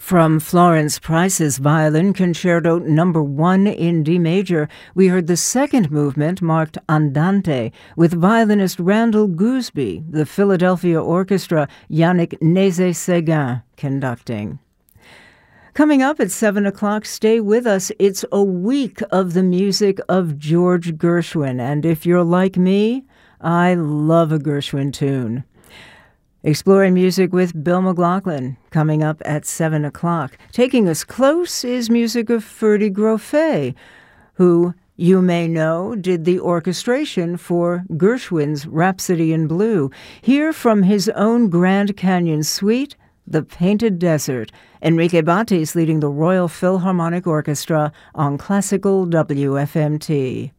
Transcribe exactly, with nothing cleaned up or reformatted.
From Florence Price's Violin Concerto Number One in D major, we heard the second movement marked Andante with violinist Randall Gooseby, the Philadelphia Orchestra Yannick Nézet-Séguin conducting. Coming up at seven o'clock, stay with us. It's a week of the music of George Gershwin, and if you're like me, I love a Gershwin tune. Exploring music with Bill McLaughlin, coming up at seven o'clock. Taking us close is music of Ferdy Grofé, who, you may know, did the orchestration for Gershwin's Rhapsody in Blue. Here from his own Grand Canyon Suite, The Painted Desert. Enrique Batis leading the Royal Philharmonic Orchestra on Classical W F M T.